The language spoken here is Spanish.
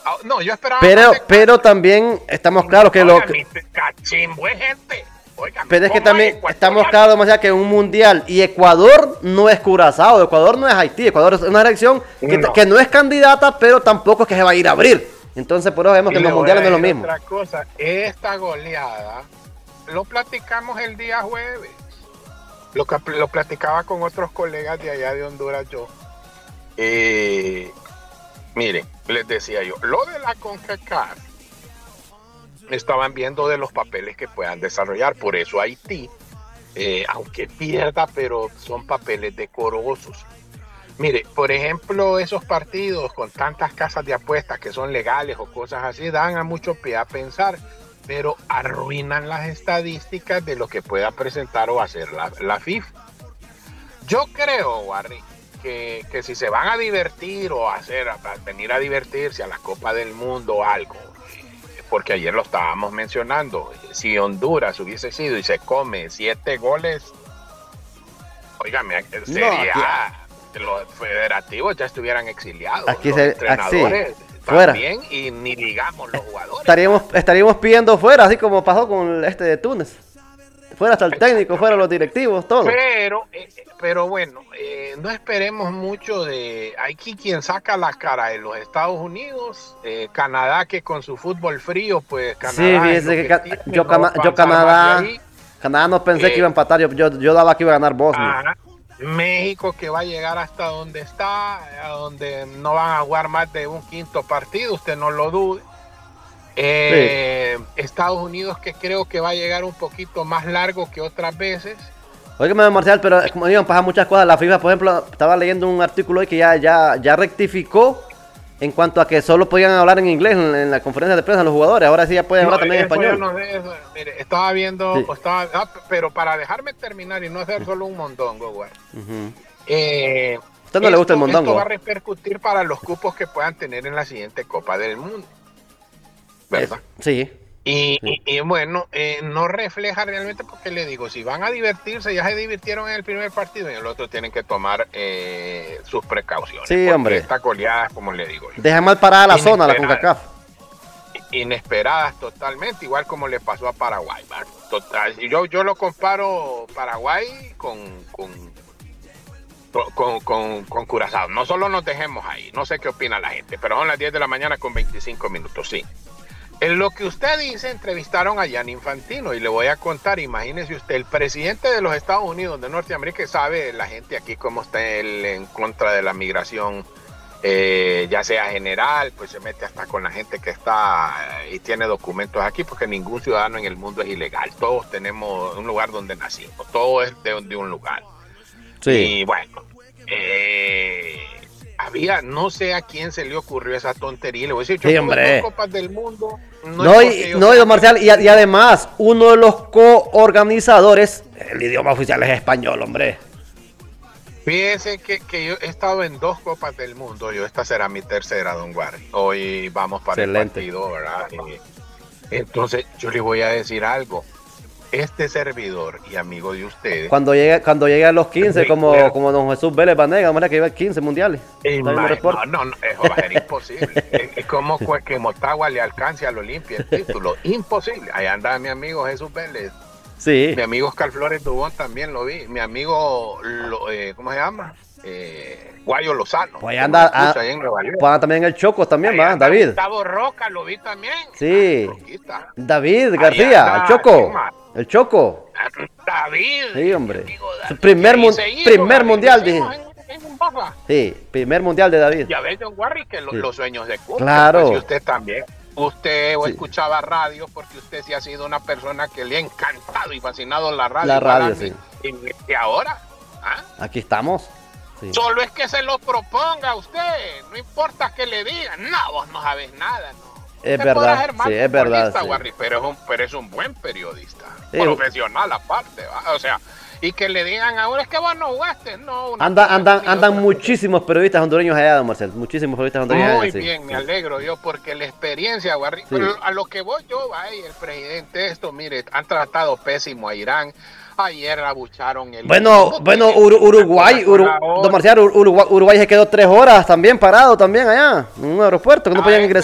No, yo esperaba. Pero también estamos claros que Oiga, mi cachimbo es gente. Oiga, pero es que también estamos claros demasiado que en un mundial y Ecuador no es Curazao, Ecuador no es Haití, Ecuador es una selección que no es candidata, pero tampoco es que se va a ir a abrir. Entonces por eso vemos que en los mundiales no es lo mismo. Otra cosa, esta goleada lo platicamos el día jueves. Lo platicaba con otros colegas de allá de Honduras yo. Miren, les decía yo, lo de la CONCACAF estaban viendo de los papeles que puedan desarrollar, por eso Haití, aunque pierda, pero son papeles decorosos. Mire, por ejemplo, esos partidos con tantas casas de apuestas que son legales o cosas así, dan a mucho pie a pensar, pero arruinan las estadísticas de lo que pueda presentar o hacer la FIFA. Yo creo, Warri, que si se van a divertir o a venir a divertirse a la Copa del Mundo o algo, porque ayer lo estábamos mencionando, si Honduras hubiese sido y se come 7 goles, óigame, sería, los federativos ya estuvieran exiliados, aquí los entrenadores fuera. También, y ni digamos los jugadores. Estaríamos pidiendo fuera, así como pasó con de Túnez. Fuera hasta el técnico, fuera los directivos, todo. Pero bueno, no esperemos mucho de aquí quien saca la cara de los Estados Unidos, Canadá, que con su fútbol frío, pues Canadá. Sí, yo Canadá no pensé que iba a empatar, yo daba que iba a ganar Bosnia. México, que va a llegar hasta donde está, a donde no van a jugar más de un quinto partido, usted no lo dude. Estados Unidos, que creo que va a llegar un poquito más largo que otras veces. Óigame, Marcial, pero como digo, pasan muchas cosas. La FIFA, por ejemplo, estaba leyendo un artículo hoy que ya rectificó en cuanto a que solo podían hablar en inglés en la conferencia de prensa los jugadores. Ahora sí ya pueden hablar también en español. Mire, estaba viendo, pero para dejarme terminar y no hacer solo un mondongo, güey. ¿A usted no le gusta el mondongo? Esto va a repercutir para los cupos que puedan tener en la siguiente Copa del Mundo, ¿verdad? Sí. Y bueno, no refleja realmente, porque le digo, si van a divertirse, ya se divirtieron en el primer partido, y en el otro tienen que tomar sus precauciones. Sí, hombre. Estas goleadas, como le digo yo, deja mal parada la zona, la CONCACAF. Inesperadas totalmente, igual como le pasó a Paraguay. Total, yo lo comparo Paraguay con Curazao. No solo nos dejemos ahí, no sé qué opina la gente, pero son las 10 de la mañana con 25 minutos, sí. En lo que usted dice, entrevistaron a Gianni Infantino, y le voy a contar, imagínese usted, el presidente de los Estados Unidos de Norteamérica, sabe la gente aquí cómo está él en contra de la migración, ya sea general, pues se mete hasta con la gente que está y tiene documentos aquí, porque ningún ciudadano en el mundo es ilegal, todos tenemos un lugar donde nacimos, todo es de un lugar. Sí. Y bueno, no sé a quién se le ocurrió esa tontería. Le voy a decir, yo hombre. Copas del Mundo. Don Marcial, y además, uno de los coorganizadores, el idioma oficial es español, hombre. Fíjese que yo he estado en 2 Copas del Mundo. Esta será mi tercera, don Warri. Hoy vamos para el partido, ¿verdad? Entonces, yo le voy a decir algo. Este servidor y amigo de ustedes, cuando llegue a los 15, como don Jesús Vélez Banega, que iba a 15 mundiales. No, eso va a ser imposible. Es como que Motagua le alcance al Olimpia el título. Imposible. Ahí anda mi amigo Jesús Vélez. Sí. Mi amigo Oscar Flores Dubón también lo vi. Mi amigo, ¿cómo se llama? Guayo Lozano. Pues anda también el Choco también, va, David. Gustavo Roca lo vi también. Sí. David García, el Choco. El Choco. David. Sí, hombre. Su primer mundial, dije. Sí, primer mundial de David. Ya ves, don Warri, que los sueños de cumplen. Claro. Pues, y usted también. Usted escuchaba radio, porque usted sí ha sido una persona que le ha encantado y fascinado la radio. La radio, sí. Y ahora, aquí estamos. Sí. Solo es que se lo proponga usted. No importa que le digan. No, vos no sabes nada, ¿no? Es verdad, sí, es verdad. Sí. Warri, pero es un buen periodista. Sí. Profesional aparte, ¿va? O sea, y que le digan ahora es que vos no jugaste. No, andan muchísimos periodistas hondureños allá, don Marcel. Muchísimos periodistas hondureños allá. Muy bien, me alegro yo, porque la experiencia, Warri. Sí. Pero a lo que voy yo, el presidente, mire, han tratado pésimo a Irán. Ayer abucharon el... Bueno, Uruguay, don Marcial, Uruguay se quedó 3 horas también parado también allá, en un aeropuerto, que no podían ingresar.